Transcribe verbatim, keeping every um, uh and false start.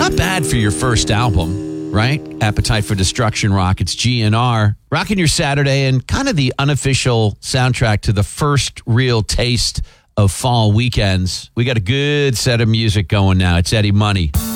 Not bad for your first album, right? Appetite for Destruction Rockets, G N R. Rocking your Saturday and kind of the unofficial soundtrack to the first real taste of fall weekends. We got a good set of music going now. It's Eddie Money.